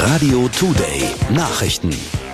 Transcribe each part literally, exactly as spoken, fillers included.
Radio Today Nachrichten.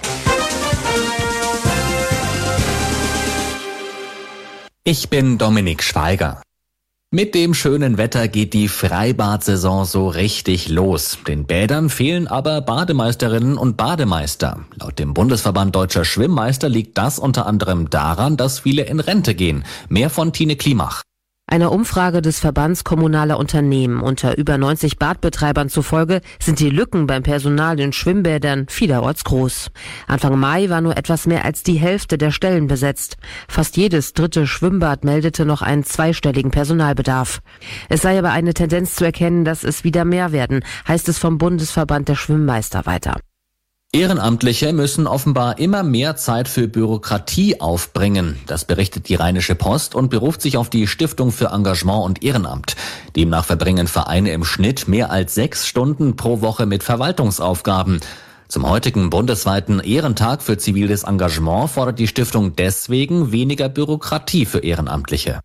Ich bin Dominik Schweiger. Mit dem schönen Wetter geht die Freibad-Saison so richtig los. Den Bädern fehlen aber Bademeisterinnen und Bademeister. Laut dem Bundesverband Deutscher Schwimmmeister liegt das unter anderem daran, dass viele in Rente gehen. Mehr von Tine Klimach. Einer Umfrage des Verbands kommunaler Unternehmen unter über neunzig Badbetreibern zufolge sind die Lücken beim Personal in Schwimmbädern vielerorts groß. Anfang Mai war nur etwas mehr als die Hälfte der Stellen besetzt. Fast jedes dritte Schwimmbad meldete noch einen zweistelligen Personalbedarf. Es sei aber eine Tendenz zu erkennen, dass es wieder mehr werden, heißt es vom Bundesverband der Schwimmmeister weiter. Ehrenamtliche müssen offenbar immer mehr Zeit für Bürokratie aufbringen. Das berichtet die Rheinische Post und beruft sich auf die Stiftung für Engagement und Ehrenamt. Demnach verbringen Vereine im Schnitt mehr als sechs Stunden pro Woche mit Verwaltungsaufgaben. Zum heutigen bundesweiten Ehrentag für ziviles Engagement fordert die Stiftung deswegen weniger Bürokratie für Ehrenamtliche.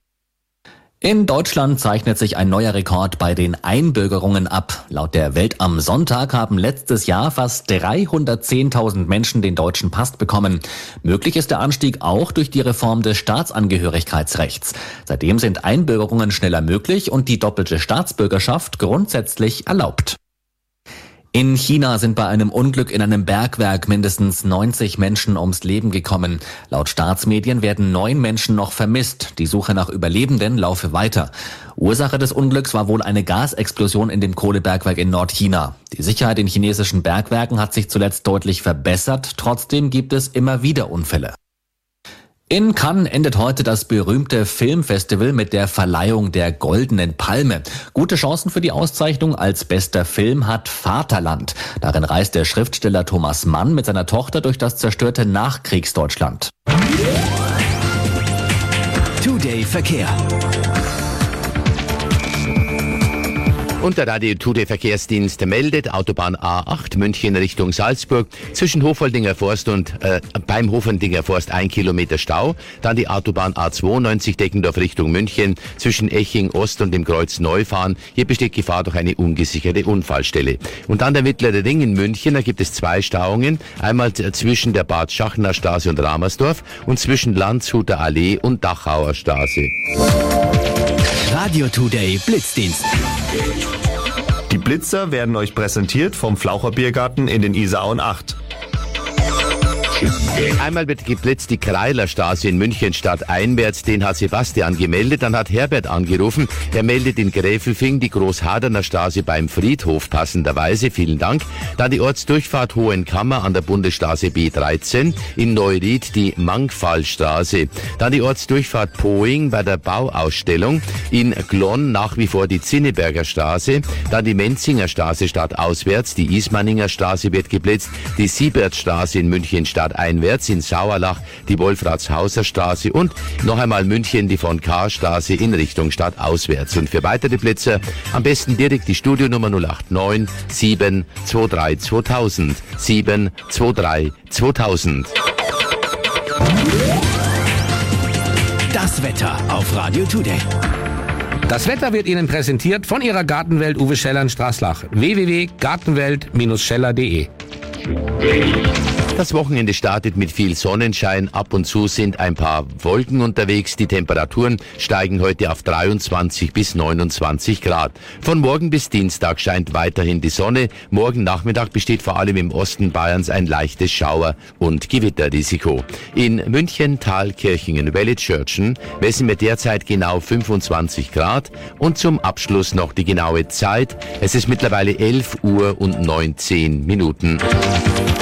In Deutschland zeichnet sich ein neuer Rekord bei den Einbürgerungen ab. Laut der Welt am Sonntag haben letztes Jahr fast dreihundertzehntausend Menschen den deutschen Pass bekommen. Möglich ist der Anstieg auch durch die Reform des Staatsangehörigkeitsrechts. Seitdem sind Einbürgerungen schneller möglich und die doppelte Staatsbürgerschaft grundsätzlich erlaubt. In China sind bei einem Unglück in einem Bergwerk mindestens neunzig Menschen ums Leben gekommen. Laut Staatsmedien werden neun Menschen noch vermisst. Die Suche nach Überlebenden laufe weiter. Ursache des Unglücks war wohl eine Gasexplosion in dem Kohlebergwerk in Nordchina. Die Sicherheit in chinesischen Bergwerken hat sich zuletzt deutlich verbessert. Trotzdem gibt es immer wieder Unfälle. In Cannes endet heute das berühmte Filmfestival mit der Verleihung der Goldenen Palme. Gute Chancen für die Auszeichnung als bester Film hat Vaterland. Darin reist der Schriftsteller Thomas Mann mit seiner Tochter durch das zerstörte Nachkriegsdeutschland. Today Verkehr. Und der Radio Today Verkehrsdienst meldet Autobahn A acht München Richtung Salzburg zwischen Hofoldinger Forst und äh, beim Hofoldinger Forst ein Kilometer Stau. Dann die Autobahn A zweiundneunzig Deckendorf Richtung München zwischen Eching Ost und dem Kreuz Neufahren. Hier besteht Gefahr durch eine ungesicherte Unfallstelle. Und dann der Mittlere Ring in München, da gibt es zwei Stauungen. Einmal zwischen der Bad Schachner Straße und Ramersdorf und zwischen Landshuter Allee und Dachauer Straße. Radio Today Blitzdienst. Die Blitzer werden euch präsentiert vom Flaucher Biergarten in den Isarauen acht. Einmal wird geblitzt die Kreilerstraße in München stadteinwärts, den hat Sebastian gemeldet, dann hat Herbert angerufen, er meldet in Gräfelfing die Großhaderner Straße beim Friedhof passenderweise, vielen Dank. Dann die Ortsdurchfahrt Hohenkammer an der Bundesstraße B dreizehn, in Neuried die Mangfallstraße. Dann die Ortsdurchfahrt Poing bei der Bauausstellung, in Glonn nach wie vor die Zinneberger Straße, dann die Menzinger Straße stadtauswärts, die Ismaninger Straße wird geblitzt, die Siebertstraße in München stadteinwärts, einwärts in Sauerlach die Wolfratshauser Straße und noch einmal München die von Kahr Straße in Richtung Stadt auswärts. Und für weitere Blitzer am besten direkt die Studionummer null acht neun sieben zwei drei zweitausend sieben zwei drei zweitausend. Das Wetter auf Radio Today. Das Wetter wird Ihnen präsentiert von Ihrer Gartenwelt Uwe Scheller in Straßlach. w w w punkt gartenwelt Bindestrich scheller punkt de. Das Wochenende startet mit viel Sonnenschein. Ab und zu sind ein paar Wolken unterwegs. Die Temperaturen steigen heute auf dreiundzwanzig bis neunundzwanzig Grad. Von morgen bis Dienstag scheint weiterhin die Sonne. Morgen Nachmittag besteht vor allem im Osten Bayerns ein leichtes Schauer- und Gewitterrisiko. In München, Thalkirchen, Wellitzschörtchen messen wir derzeit genau fünfundzwanzig Grad. Und zum Abschluss noch die genaue Zeit. Es ist mittlerweile elf Uhr und neunzehn Minuten.